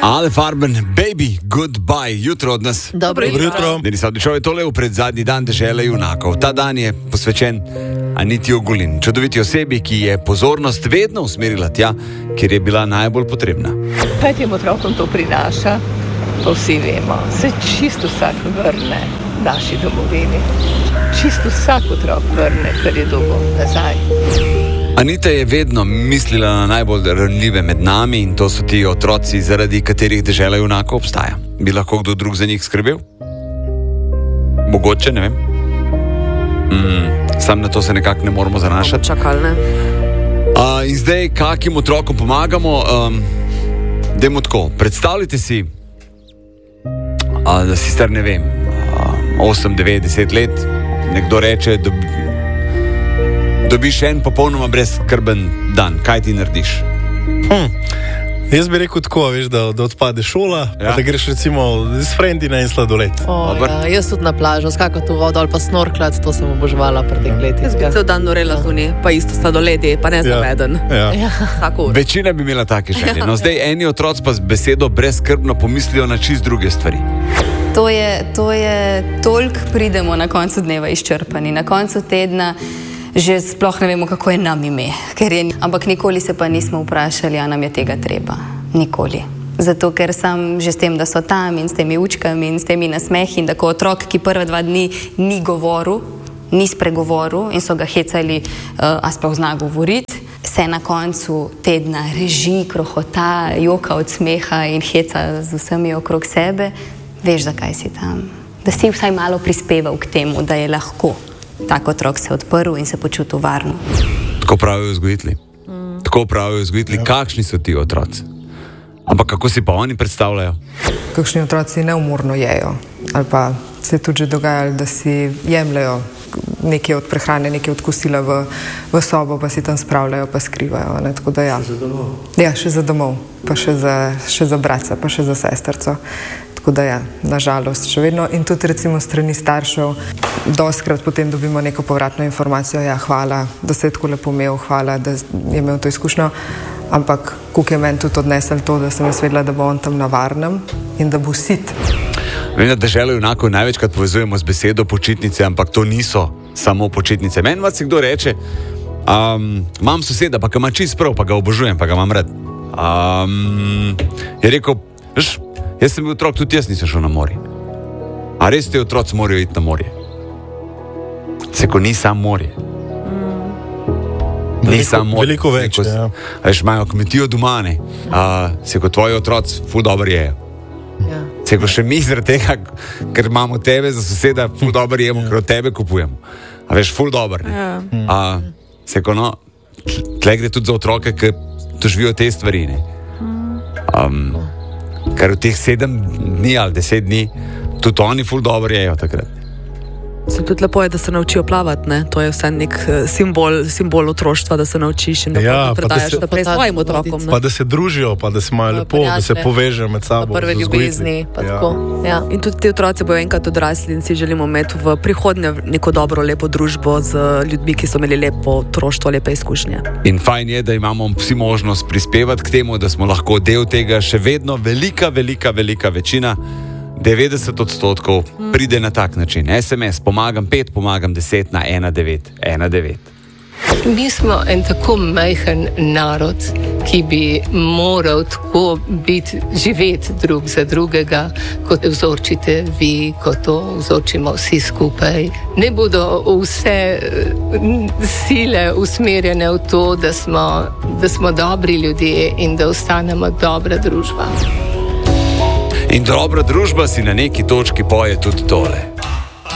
Ale Farben, baby, goodbye, jutro od nas. Dobro jutro. Denis Avdićov je tole v predzadnji dan dežele junakov. Ta dan je posvečen Aniti Ogulin, čudoviti osebi, ki je pozornost vedno usmerila tja, kjer je bila najbolj potrebna. Kaj tem otrokom to prinaša, to vsi vemo. Se čisto vsak vrne naši domovini. Čisto vsak otrok vrne, kar je dobil nazaj. Anita je vedno mislila na najbolj ranljive med nami in to so ti otroci, zaradi katerih dežela junakov obstaja. Bi lahko kdo drug za njih skrbel? Mogoče, ne vem. Sam na to se nekako ne moramo zanašati. Čakalne. In zdaj, kakim otrokom pomagamo? Dajmo tako, predstavljajte si, da si star, ne vem, 8, 9, 10 let, nekdo reče, dobiš en popolnoma brezskrben dan. Kaj ti narediš? Jaz bi rekel tako, veš, da odpade šola, pa da greš recimo s frendi na en sladoled. Jaz tudi na plažo, skakati v vodo ali pa snorklat, to sem oboževala pred teh leti. Jaz bi cel dan norela zunaj, pa isto sladoledi, pa ne zaveden. Večina bi imela take želje. No, zdaj eni otroci pa z besedo brezskrbno pomislijo na čist druge stvari. To je toliko pridemo na koncu dneva izčrpani, na koncu tedna že sploh ne vemo, kako je nam ime. Ampak nikoli se pa nismo vprašali, a nam je tega treba. Nikoli. Zato, ker sem že s tem, da so tam in s temi učkami in s temi nasmehi in da ko otrok, ki prve 2 dni ni govoril, ni spregovoril in so ga hecali, a sploh zna govoriti, se na koncu tedna reži, krohota, joka od smeha in heca z vsemi okrog sebe, veš, zakaj si tam. Da si vsaj malo prispeval k temu, da je lahko tak otrok se odprl in se počutil varno. Tako pravijo vzgojitelji. Tako pravijo vzgojitelji, kakšni so ti otroci. Ampak kako si pa oni predstavljajo? Kakšni otroci neumorno jejo. Ali pa se je tudi že dogajalo, da si jemljajo nekaj od prehrane, nekaj od kosila v sobo, pa si tam spravljajo, pa skrivajo. Ne? Tako da ja. Še za domov? Ja, še za domov. Pa še za bratca, pa še za sestrco. Tako da ja, nažalost, še vedno. In tudi recimo strani staršev, dostikrat potem dobimo neko povratno informacijo, ja, hvala, da se je tako lepo imel, hvala, da je imel to izkušnjo, ampak koliko je meni tudi odnesel to, da sem jaz vedela, da bo on tam na varnem in da bo sit. Vem, da deželo junakov največkrat povezujemo z besedo počitnice, ampak to niso samo počitnice. Meni vas kdo reče, imam soseda, pa ga ima čist prav, pa ga obožujem, pa ga imam rad. Je rekel, jaz sem bil otrok, tudi jaz nisem šel na morje. A res te otroci morajo iti na morje? Se ko ni sam morje. Ni sam morje. Veliko več, ja. Veš, imajo kmetijo doma, ne. Se ko tvoji otroci ful dobro jejo. Ja. Se ko še mi zaradi tega, ker imamo tebe za soseda, ful dobro jemo, ker od tebe kupujemo. A veš, ful dobro, ne. Ja. Se ko no, tle gre tudi za otroke, ki doživijo te stvari, ne. Ker v teh 7 dni ali 10 dni tudi oni ful dobro jejo takrat. Se tudi lepo je, da se naučijo plavati, ne? To je vse nek simbol otroštva, da se naučiš in da predajaš naprej svojim otrokom. Pa da se družijo, pa da se imajo lepo, da se povežejo med sabo. Pa prve ljubezni, pa tako. Ja. In tudi ti otroci bojo enkrat odrasli in si želimo imeti v prihodnje neko dobro, lepo družbo z ljudmi, ki so imeli lepo otroštvo, lepe izkušnje. In fajn je, da imamo vsi možnost prispevati k temu, da smo lahko del tega, še vedno velika večina, 90% pride na tak način. SMS, pomagam 5, pomagam 10 na 1919. Mi smo en tako majhen narod, ki bi moral tako živeti drug za drugega, kot vzorčite vi, kot to vzorčimo vsi skupaj. Ne bodo vse sile usmerjene v to, da smo dobri ljudje in da ostanemo dobra družba. In dobra družba si na neki točki poje tudi tole.